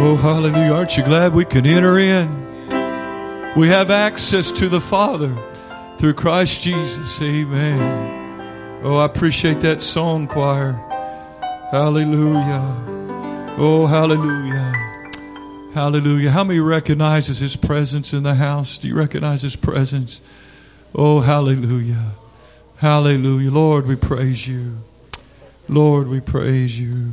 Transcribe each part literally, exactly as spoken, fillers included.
Oh, hallelujah. Aren't you glad we can enter in? We have access to the Father through Christ Jesus. Amen. Oh, I appreciate that song, choir. Hallelujah. Oh, hallelujah. Hallelujah. How many recognizes His presence in the house? Do you recognize His presence? Oh, hallelujah. Hallelujah. Lord, we praise You. Lord, we praise You.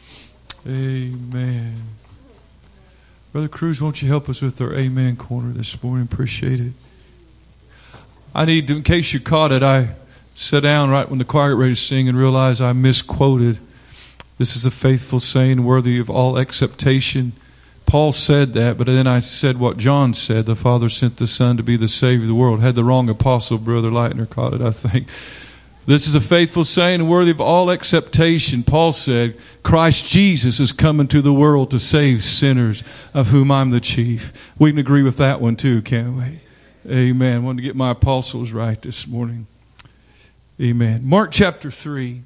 Amen. Brother Cruz, won't you help us with our amen corner this morning? Appreciate it. I need to, in case you caught it, I sat down right when the choir got ready to sing and realized I misquoted. This is a faithful saying worthy of all acceptation. Paul said that, but then I said what John said. The Father sent the Son to be the Savior of the world. Had the wrong apostle, Brother Lightner caught it, I think. This is a faithful saying and worthy of all acceptation. Paul said, Christ Jesus is coming to the world to save sinners, of whom I'm the chief. We can agree with that one too, can't we? Amen. I wanted to get my apostles right this morning. Amen. Mark chapter three.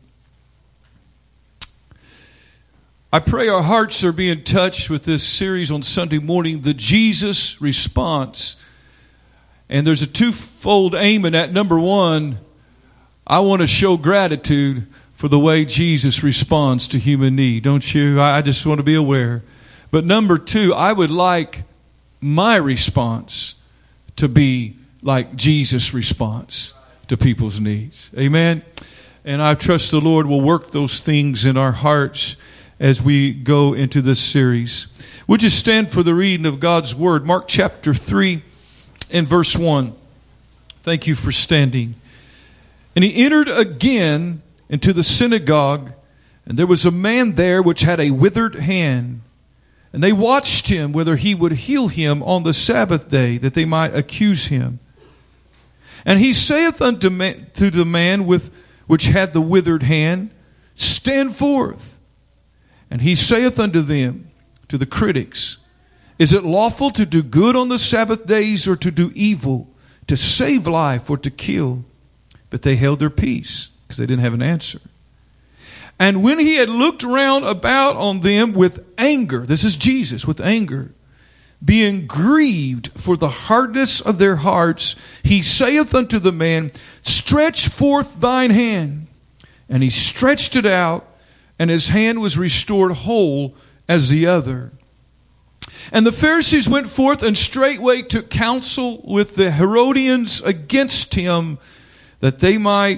I pray our hearts are being touched with this series on Sunday morning, the Jesus Response. And there's a twofold aim in that. Number one, I want to show gratitude for the way Jesus responds to human need. Don't you? I just want to be aware. But number two, I would like my response to be like Jesus' response to people's needs. Amen? And I trust the Lord will work those things in our hearts as we go into this series. Would you stand for the reading of God's Word? Mark chapter three and verse one. Thank you for standing. And he entered again into the synagogue, and there was a man there which had a withered hand. And they watched him whether he would heal him on the Sabbath day, that they might accuse him. And he saith unto man, to the man with which had the withered hand, Stand forth. And he saith unto them, to the critics, Is it lawful to do good on the Sabbath days, or to do evil, to save life, or to kill? But they held their peace, because they didn't have an answer. And when he had looked round about on them with anger, this is Jesus with anger, being grieved for the hardness of their hearts, he saith unto the man, Stretch forth thine hand. And he stretched it out, and his hand was restored whole as the other. And the Pharisees went forth and straightway took counsel with the Herodians against him, that they might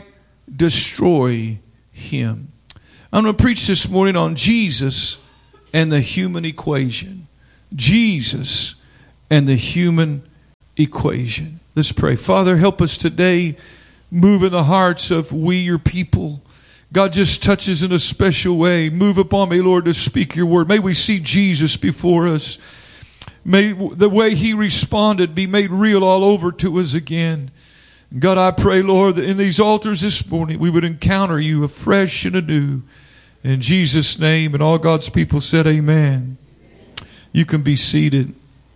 destroy him. I'm going to preach this morning on Jesus and the human equation. Jesus and the human equation. Let's pray. Father, help us today move in the hearts of we, your people. God, just touches in a special way. Move upon me, Lord, to speak your word. May we see Jesus before us. May the way he responded be made real all over to us again. God, I pray, Lord, that in these altars this morning we would encounter you afresh and anew. In Jesus' name, and all God's people said amen. You can be seated.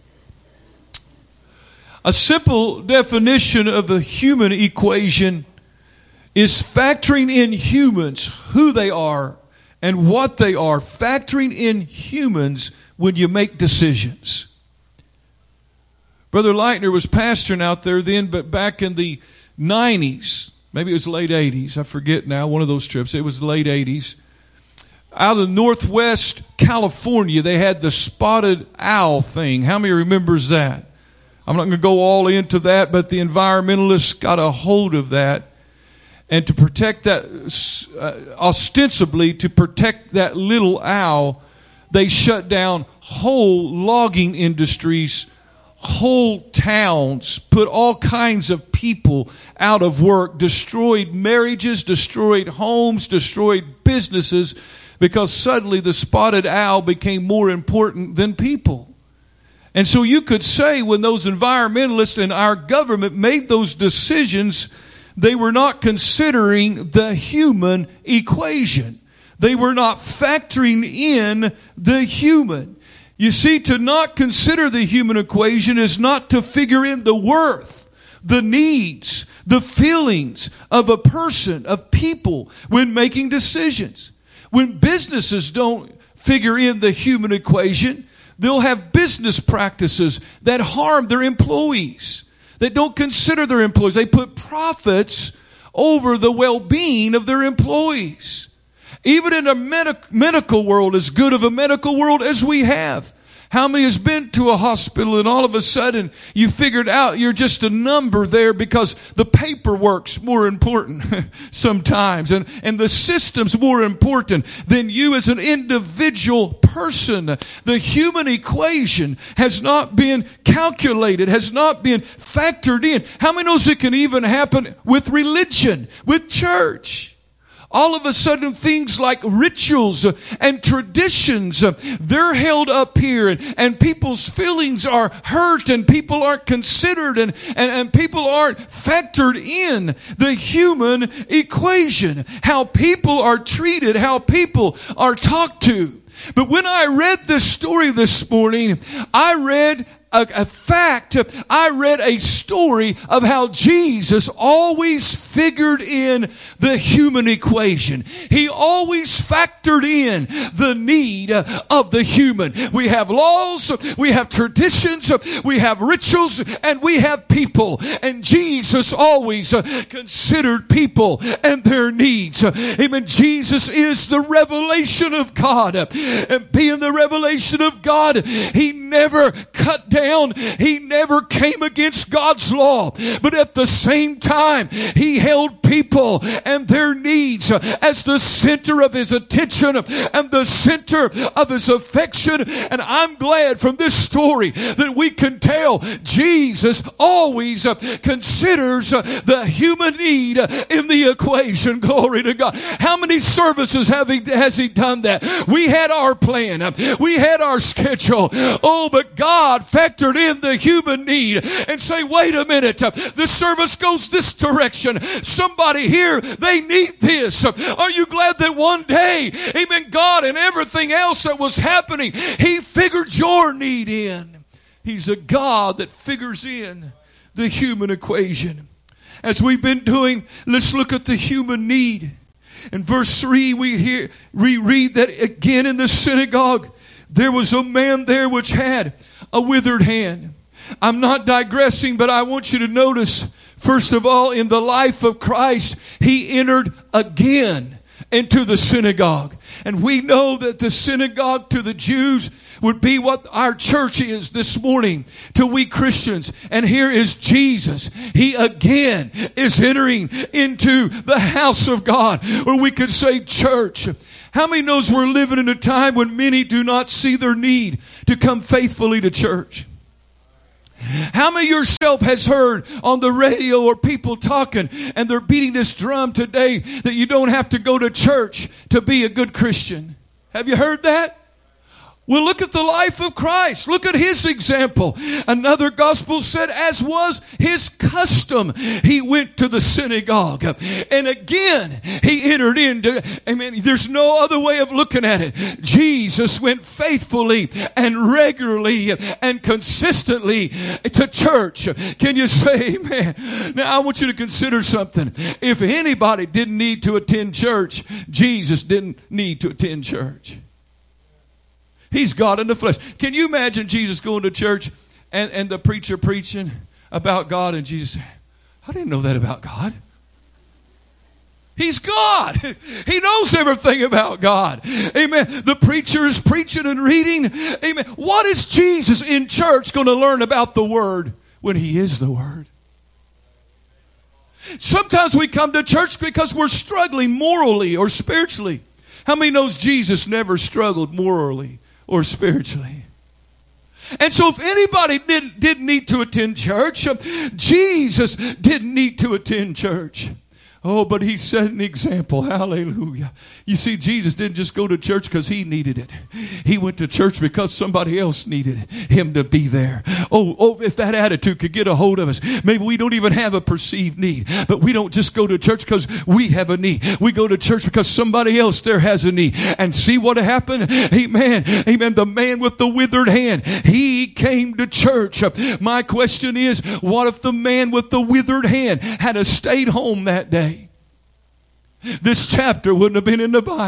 A simple definition of the human equation is factoring in humans, who they are and what they are. Factoring in humans when you make decisions. Brother Lightner was pastoring out there then, but back in the nineties, maybe it was late eighties, I forget now, one of those trips, it was late eighties. Out of Northwest California, they had the spotted owl thing. How many remembers that? I'm not going to go all into that, but the environmentalists got a hold of that. And to protect that, uh, ostensibly to protect that little owl, they shut down whole logging industries, whole towns, put all kinds of people out of work, destroyed marriages, destroyed homes, destroyed businesses, because suddenly the spotted owl became more important than people. And so you could say when those environmentalists and our government made those decisions, they were not considering the human equation. They were not factoring in the human. You see, to not consider the human equation is not to figure in the worth, the needs, the feelings of a person, of people when making decisions. When businesses don't figure in the human equation, They'll have business practices that harm their employees, that don't consider their employees. They put profits over the well-being of their employees. Even in a medic- medical world, as good of a medical world as we have. How many has been to a hospital and all of a sudden you figured out you're just a number there because the paperwork's more important sometimes and, and the system's more important than you as an individual person. The human equation has not been calculated, has not been factored in. How many knows it can even happen with religion, with church? All of a sudden, things like rituals and traditions, they're held up here, and, and people's feelings are hurt, and people aren't considered, and, and, and people aren't factored in the human equation. How people are treated, how people are talked to. But when I read this story this morning, I read A, a fact, I read a story of how Jesus always figured in the human equation. He always factored in the need of the human. We have laws, we have traditions, we have rituals, and we have people. And Jesus always considered people and their needs. Amen. Jesus is the revelation of God. And being the revelation of God, He never cut down Down. He never came against God's law, but at the same time, He held people and their needs as the center of His attention and the center of His affection. And I'm glad from this story that we can tell Jesus always considers the human need in the equation. Glory to God. How many services have he, has He done that? We had our plan. We had our schedule. Oh, but God factored in the human need and say, wait a minute, the service goes this direction. Somebody here, they need this. Are you glad that one day, amen, God and everything else that was happening, He figured your need in. He's a God that figures in the human equation. As we've been doing, let's look at the human need. In verse three, we hear, we read that again in the synagogue, there was a man there which had a withered hand. I'm not digressing, but I want you to notice, first of all, in the life of Christ, He entered again into the synagogue. And we know that the synagogue to the Jews would be what our church is this morning to we Christians. And here is Jesus. He again is entering into the house of God, or we could say church. How many knows we're living in a time when many do not see their need to come faithfully to church? How many yourself has heard on the radio or people talking and they're beating this drum today that you don't have to go to church to be a good Christian? Have you heard that? Well, look at the life of Christ. Look at His example. Another gospel said, as was His custom, He went to the synagogue. And again, He entered into, I mean, there's no other way of looking at it. Jesus went faithfully and regularly and consistently to church. Can you say amen? Now, I want you to consider something. If anybody didn't need to attend church, Jesus didn't need to attend church. He's God in the flesh. Can you imagine Jesus going to church and, and the preacher preaching about God and Jesus saying, I didn't know that about God. He's God. He knows everything about God. Amen. The preacher is preaching and reading. Amen. What is Jesus in church going to learn about the Word when He is the Word? Sometimes we come to church because we're struggling morally or spiritually. How many knows Jesus never struggled morally or spiritually? And so if anybody didn't, didn't need to attend church, Jesus didn't need to attend church. Oh, but He set an example. Hallelujah. You see, Jesus didn't just go to church because He needed it. He went to church because somebody else needed Him to be there. Oh, oh, if that attitude could get a hold of us, maybe we don't even have a perceived need. But we don't just go to church because we have a need. We go to church because somebody else there has a need. And see what happened? Amen. Amen. The man with the withered hand, he came to church. My question is, what if the man with the withered hand had stayed home that day? This chapter wouldn't have been in the Bible.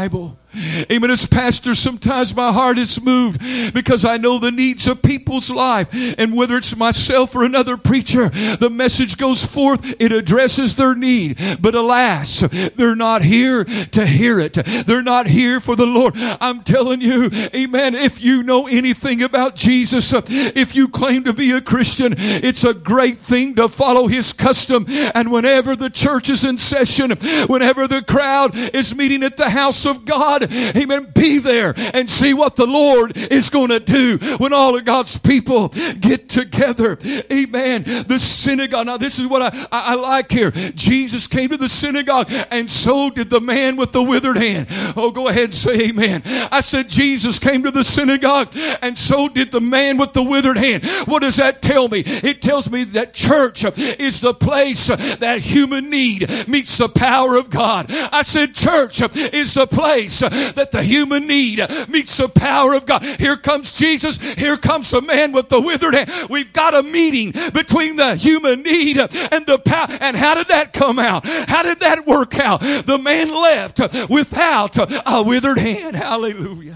Amen. As pastor, sometimes my heart is moved because I know the needs of people's life. And whether it's myself or another preacher, the message goes forth, it addresses their need. But alas, they're not here to hear it. They're not here for the Lord. I'm telling you, amen, if you know anything about Jesus, if you claim to be a Christian, it's a great thing to follow His custom. And whenever the church is in session, whenever the crowd is meeting at the house of God, amen, be there and see what the Lord is going to do when all of God's people get together. Amen. The synagogue. Now this is what I, I, I like here. Jesus came to the synagogue and so did the man with the withered hand. Oh, go ahead and say amen. I said Jesus came to the synagogue and so did the man with the withered hand. What does that tell me? It tells me that church is the place that human need meets the power of God. I said church is the place that the human need meets the power of God. Here comes Jesus. Here comes the man with the withered hand. We've got a meeting between the human need and the power. And how did that come out? How did that work out? The man left without a withered hand. Hallelujah.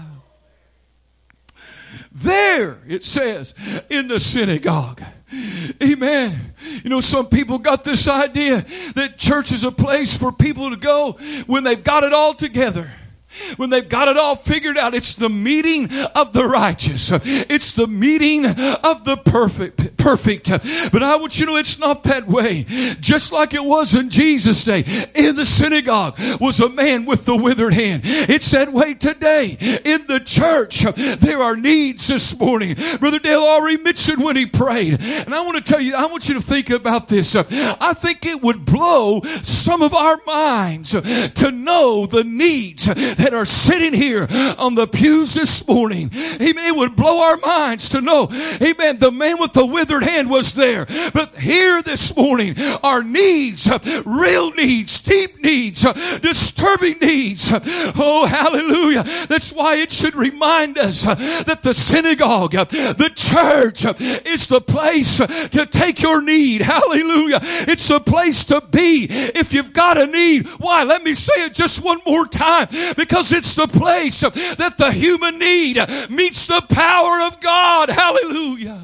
There, it says, in the synagogue. Amen. You know, some people got this idea that church is a place for people to go when they've got it all together. When they've got it all figured out. It's the meeting of the righteous. It's the meeting of the perfect. Perfect. But I want you to know it's not that way. Just like it was in Jesus' day. In the synagogue was a man with the withered hand. It's that way today. In the church, there are needs this morning. Brother Dale already mentioned when he prayed. And I want to tell you, I want you to think about this. I think it would blow some of our minds to know the needs that are sitting here on the pews this morning. Amen. It would blow our minds to know, amen, the man with the withered hand was there. But here this morning are needs, real needs, deep needs, disturbing needs. Oh, hallelujah. That's why it should remind us that the synagogue, the church, is the place to take your need. Hallelujah. It's a place to be if you've got a need. Why? Let me say it just one more time. Because it's the place that the human need meets the power of God. Hallelujah.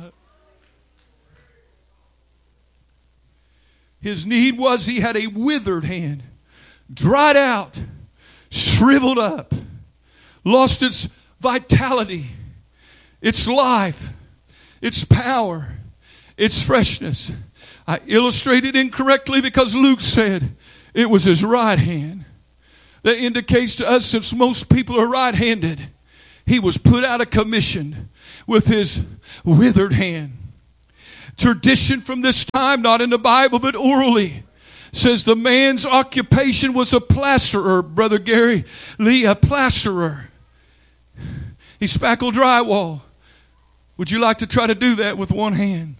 His need was he had a withered hand, dried out, shriveled up, lost its vitality, its life, its power, its freshness. I illustrated incorrectly because Luke said it was his right hand. That indicates to us, since most people are right-handed, he was put out of commission with his withered hand. Tradition from this time, not in the Bible, but orally, says the man's occupation was a plasterer. Brother Gary Lee, a plasterer. He spackled drywall. Would you like to try to do that with one hand?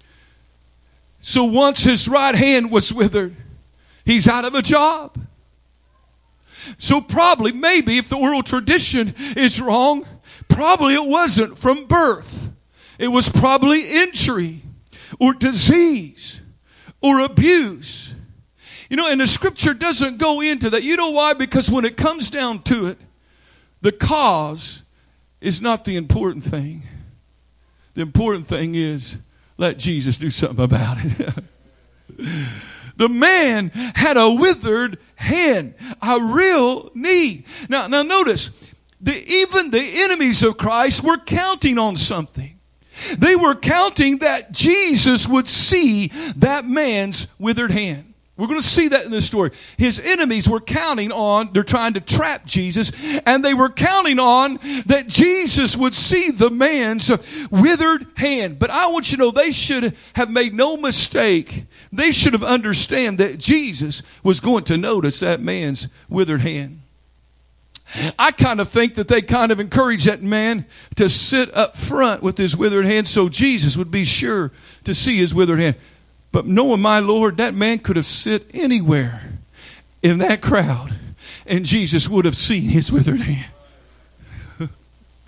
So once his right hand was withered, he's out of a job. So probably, maybe, if the oral tradition is wrong, probably it wasn't from birth. It was probably injury or disease or abuse. You know, and the scripture doesn't go into that. You know why? Because when it comes down to it, the cause is not the important thing. The important thing is let Jesus do something about it. The man had a withered hand, a real need. Now, now notice, the, even the enemies of Christ were counting on something. They were counting that Jesus would see that man's withered hand. We're going to see that in this story. His enemies were counting on, they're trying to trap Jesus, and they were counting on that Jesus would see the man's withered hand. But I want you to know they should have made no mistake. They should have understood that Jesus was going to notice that man's withered hand. I kind of think that they kind of encouraged that man to sit up front with his withered hand so Jesus would be sure to see his withered hand. But knowing my Lord, that man could have sit anywhere in that crowd and Jesus would have seen his withered hand.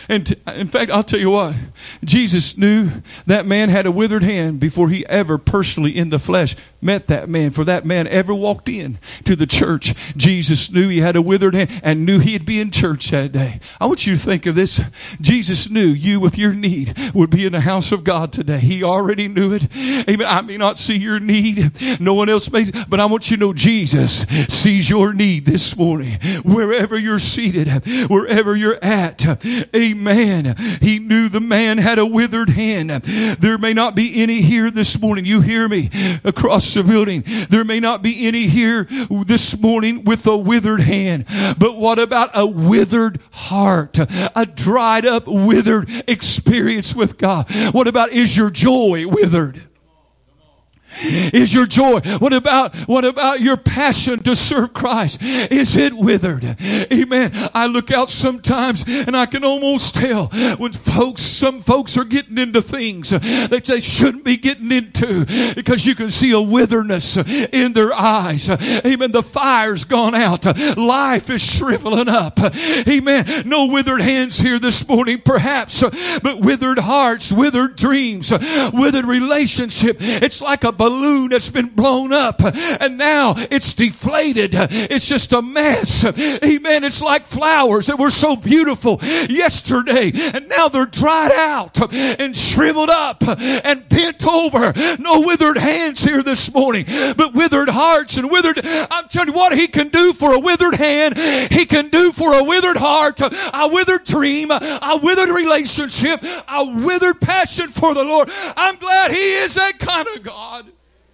And t- in fact, I'll tell you what, Jesus knew that man had a withered hand before he ever personally in the flesh met that man. For that man ever walked in to the church, Jesus knew he had a withered hand and knew he'd be in church that day. I want you to think of this. Jesus knew you with your need would be in the house of God today. He already knew it. Amen. I may not see your need. No one else may, but I want you to know Jesus sees your need this morning. Wherever you're seated, wherever you're at. Amen. He knew the man had a withered hand. There may not be any here this morning. You hear me across the building. There may not be any here this morning with a withered hand. But what about a withered heart? A dried up, withered experience with God. What about, is your joy withered? Is your joy? What about, what about your passion to serve Christ? Is it withered? Amen. I look out sometimes and I can almost tell when folks, some folks are getting into things that they shouldn't be getting into, because you can see a witherness in their eyes. Amen. The fire's gone out. Life is shriveling up. Amen. No withered hands here this morning, perhaps, but withered hearts, withered dreams, withered relationship. It's like a balloon that's been blown up and now it's deflated. It's just a mess. Amen. It's like flowers that were so beautiful yesterday and now they're dried out and shriveled up and bent over. No withered hands here this morning, but withered hearts and withered. I'm telling you what He can do for a withered hand. He can do for a withered heart, a withered dream, a withered relationship, a withered passion for the Lord. I'm glad He is that kind of God.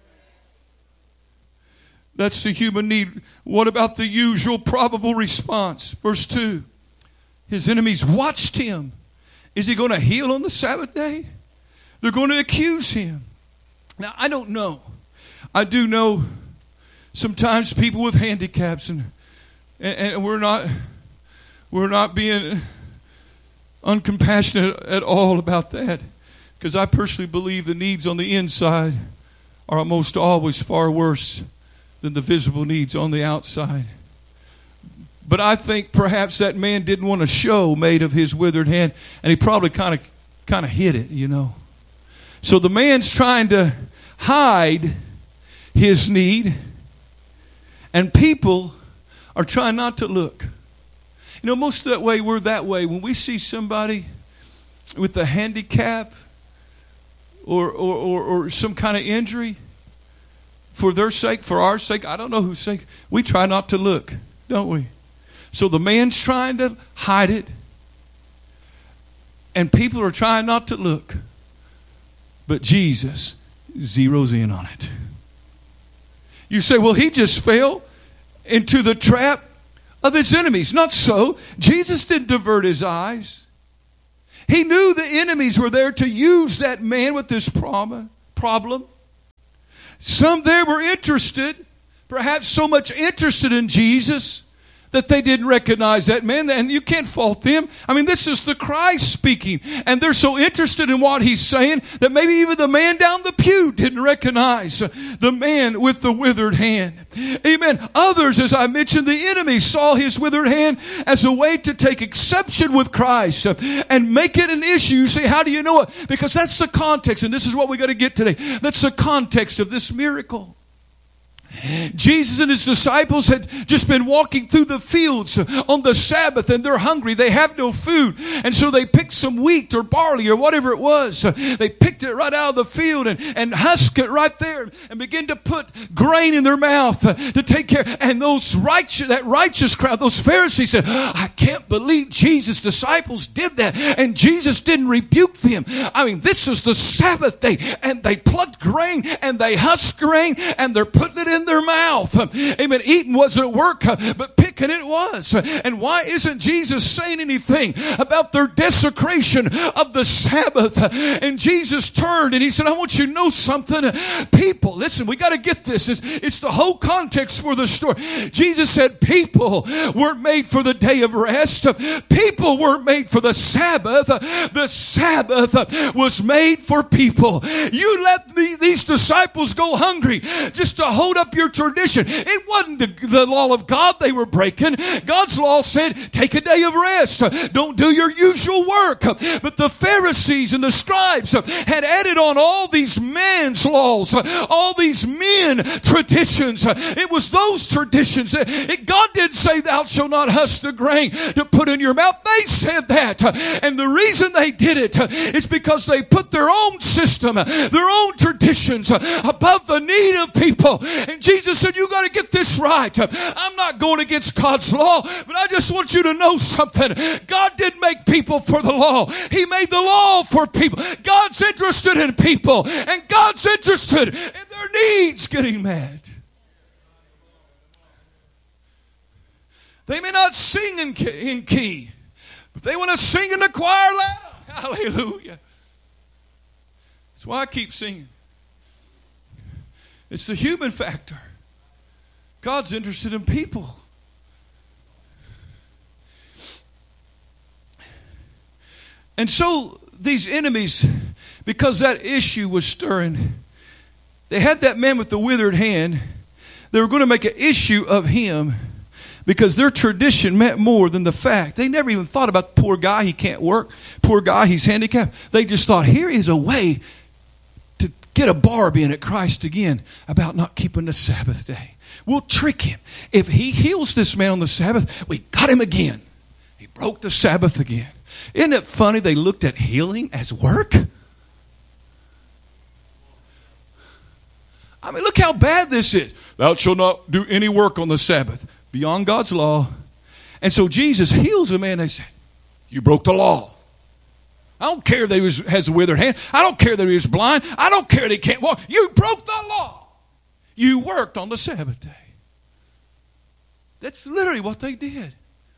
That's the human need. What about the usual probable response? Verse two. His enemies watched Him. Is He going to heal on the Sabbath day? They're going to accuse Him. Now, I don't know. I do know sometimes people with handicaps, and, and, and we're not we're not being uncompassionate at all about that, because I personally believe the needs on the inside are almost always far worse than the visible needs on the outside. But I think perhaps that man didn't want a show made of his withered hand, and he probably kind of kind of hid it, you know. So the man's trying to hide his need, and people are trying not to look. You know, most of that way, we're that way. When we see somebody with a handicap or or, or, or some kind of injury, for their sake, for our sake, I don't know whose sake, we try not to look, don't we? So the man's trying to hide it, and people are trying not to look. But Jesus zeroes in on it. You say, well, he just fell into the trap of his enemies. Not so. Jesus didn't divert his eyes. He knew the enemies were there to use that man with this problem. Some there were interested, perhaps so much interested in Jesus, that they didn't recognize that man. And you can't fault them. I mean, this is the Christ speaking. And they're so interested in what He's saying that maybe even the man down the pew didn't recognize the man with the withered hand. Amen. Others, as I mentioned, the enemy saw his withered hand as a way to take exception with Christ and make it an issue. You say, how do you know it? Because that's the context. And this is what we got to get today. That's the context of this miracle. Jesus and His disciples had just been walking through the fields on the Sabbath, and they're hungry. They have no food. And so they picked some wheat or barley or whatever it was. They picked it right out of the field and, and husked it right there and began to put grain in their mouth to take care. And those righteous, that righteous crowd, those Pharisees said, I can't believe Jesus' disciples did that. And Jesus didn't rebuke them. I mean, this is the Sabbath day. And they plucked grain and they husked grain and they're putting it in their mouth. Amen. Eating wasn't work, but picking it was. And why isn't Jesus saying anything about their desecration of the Sabbath? And Jesus turned and He said, I want you to know something. People, listen, we got to get this. It's, it's the whole context for the story. Jesus said people weren't made for the day of rest. People weren't made for the Sabbath. The Sabbath was made for people. You let me, these disciples go hungry just to hold up your tradition. It wasn't the, the law of God they were breaking. breaking. God's law said, take a day of rest. Don't do your usual work. But the Pharisees and the scribes had added on all these men's laws, all these men traditions. It was those traditions. God didn't say, thou shalt not husk the grain to put in your mouth. They said that. And the reason they did it is because they put their own system, their own traditions above the need of people. And Jesus said, you got to get this right. I'm not going against God's law, but I just want you to know something. God didn't make people for the law. He made the law for people. God's interested in people, and God's interested in their needs getting met. They may not sing in key, in key, but they want to sing in the choir loud. Hallelujah. That's why I keep singing. It's the human factor. God's interested in people. And so these enemies, because that issue was stirring, they had that man with the withered hand. They were going to make an issue of him because their tradition meant more than the fact. They never even thought about the poor guy, he can't work. Poor guy, he's handicapped. They just thought, here is a way to get a barb in at Christ again about not keeping the Sabbath day. We'll trick him. If he heals this man on the Sabbath, we got him again. He broke the Sabbath again. Isn't it funny they looked at healing as work? I mean, look how bad this is. Thou shalt not do any work on the Sabbath. Beyond God's law. And so Jesus heals a man. They said, you broke the law. I don't care that he was, has a withered hand. I don't care that he was blind. I don't care that he can't walk. You broke the law. You worked on the Sabbath day. That's literally what they did.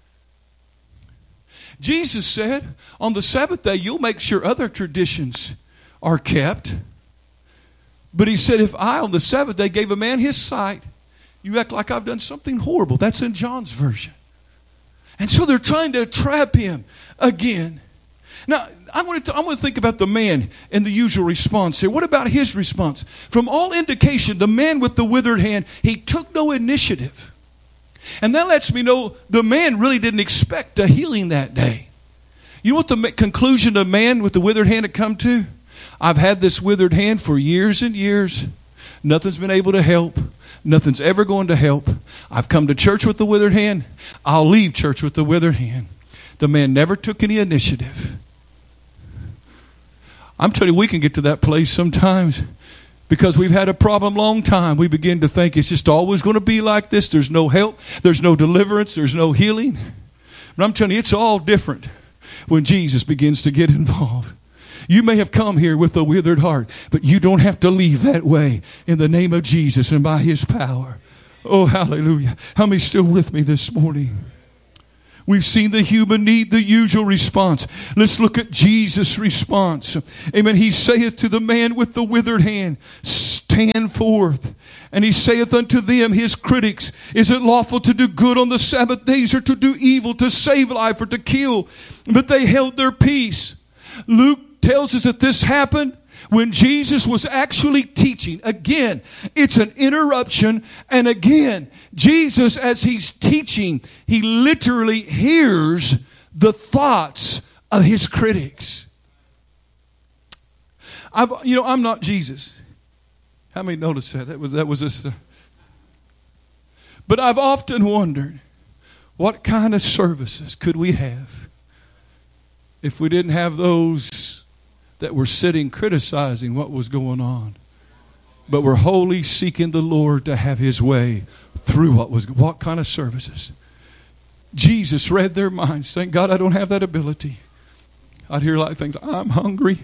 Jesus said, on the Sabbath day, you'll make sure other traditions are kept. But he said, if I on the Sabbath day gave a man his sight, you act like I've done something horrible. That's in John's version. And so they're trying to trap him again. Now, I want to, I want to think about the man and the usual response here. What about his response? From all indication, the man with the withered hand, he took no initiative. And that lets me know the man really didn't expect a healing that day. You know what the conclusion the man with the withered hand had come to? I've had this withered hand for years and years. Nothing's been able to help. Nothing's ever going to help. I've come to church with the withered hand. I'll leave church with the withered hand. The man never took any initiative. I'm telling you, we can get to that place sometimes because we've had a problem long time. We begin to think it's just always going to be like this. There's no help. There's no deliverance. There's no healing. But I'm telling you, it's all different when Jesus begins to get involved. You may have come here with a withered heart, but you don't have to leave that way in the name of Jesus and by His power. Oh, hallelujah. How many still with me this morning? We've seen the human need, the usual response. Let's look at Jesus' response. Amen. He saith to the man with the withered hand, stand forth. And he saith unto them, his critics, is it lawful to do good on the Sabbath days or to do evil, to save life or to kill? But they held their peace. Luke tells us that this happened when Jesus was actually teaching. Again, it's an interruption. And again, Jesus, as He's teaching, He literally hears the thoughts of His critics. I've, you know, I'm not Jesus. How many noticed that? That was, that was this. Uh, but I've often wondered, what kind of services could we have if we didn't have those that were sitting criticizing what was going on, but were wholly seeking the Lord to have His way through what was, what kind of services? Jesus read their minds. Thank God I don't have that ability. I'd hear like things, I'm hungry.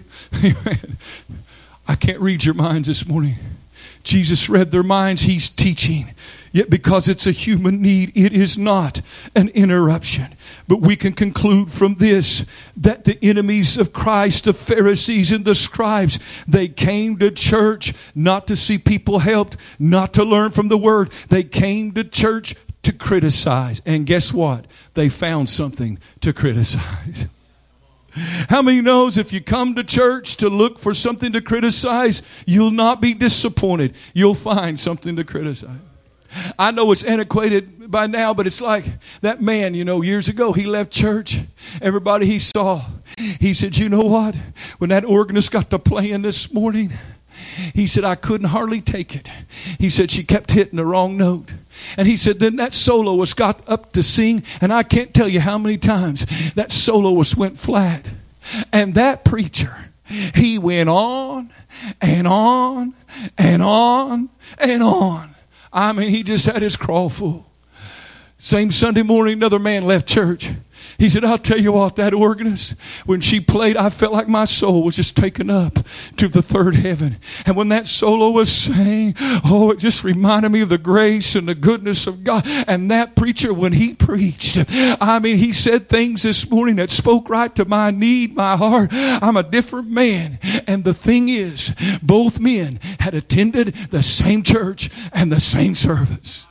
I can't read your minds this morning. Jesus read their minds. He's teaching. Yet because it's a human need, it is not an interruption. But we can conclude from this that the enemies of Christ, the Pharisees and the scribes, they came to church not to see people helped, not to learn from the Word. They came to church to criticize. And guess what? They found something to criticize. How many knows if you come to church to look for something to criticize, you'll not be disappointed. You'll find something to criticize. I know it's antiquated by now, but it's like that man, you know, years ago, he left church. Everybody he saw, he said, you know what? When that organist got to playing this morning, he said, I couldn't hardly take it. He said, she kept hitting the wrong note. And he said, then that soloist got up to sing, and I can't tell you how many times that soloist went flat. And that preacher, he went on and on and on and on. I mean, he just had his crawl full. Same Sunday morning, another man left church. He said, I'll tell you what, that organist, when she played, I felt like my soul was just taken up to the third heaven. And when that soloist sang, oh, it just reminded me of the grace and the goodness of God. And that preacher, when he preached, I mean, he said things this morning that spoke right to my need, my heart. I'm a different man. And the thing is, both men had attended the same church and the same service.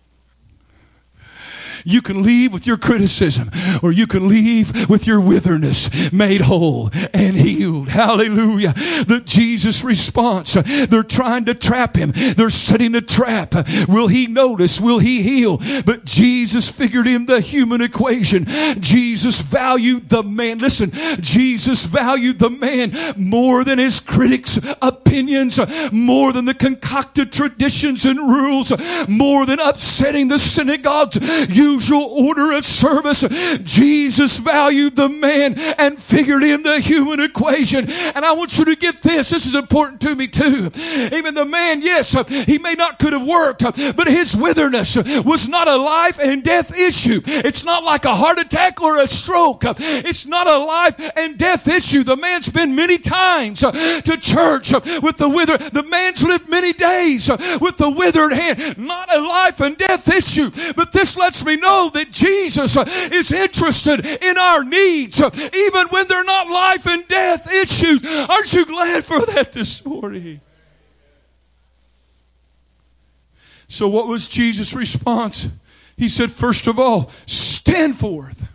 You can leave with your criticism, or you can leave with your witherness made whole and healed. Hallelujah. The Jesus response. They're trying to trap him. They're setting a trap. Will he notice? Will he heal? But Jesus figured in the human equation. Jesus valued the man. Listen, Jesus valued the man more than his critics' opinions, more than the concocted traditions and rules, more than upsetting the synagogue's usual order of service. Jesus valued the man and figured in the human equation. And I want you to get this. This is important to me too. Even the man, yes, he may not could have worked, but his witherness was not a life and death issue. It's not like a heart attack or a stroke. It's not a life and death issue. The man's been many times to church with the withered. The man's lived many days with the withered hand. Not a life and death issue. But this lets me know that Jesus is interested in our needs, even when they're not life and death issues. Aren't you glad for that this morning? So what was Jesus' response? He said, first of all, stand forth.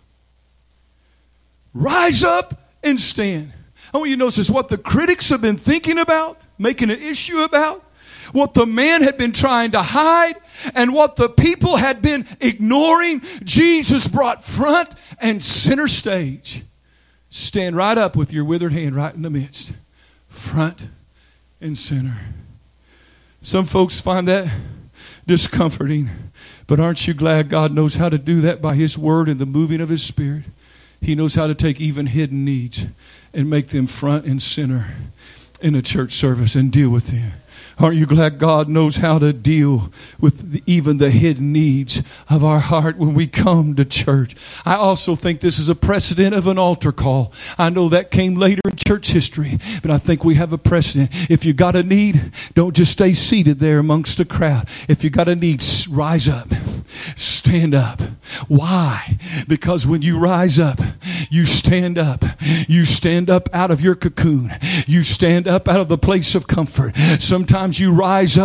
Rise up and stand. I want you to notice this, what the critics have been thinking about, making an issue about, what the man had been trying to hide, and what the people had been ignoring, Jesus brought front and center stage. Stand right up with your withered hand right in the midst. Front and center. Some folks find that discomforting, but aren't you glad God knows how to do that by His Word and the moving of His Spirit? He knows how to take even hidden needs and make them front and center in a church service and deal with them. Aren't you glad God knows how to deal with the, even the hidden needs of our heart when we come to church? I also think this is a precedent of an altar call. I know that came later in church history, but I think we have a precedent. If you got a need, don't just stay seated there amongst the crowd. If you got a need, rise up. Stand up. Why? Because when you rise up, you stand up. You stand up out of your cocoon. You stand up out of the place of comfort. Sometimes you rise up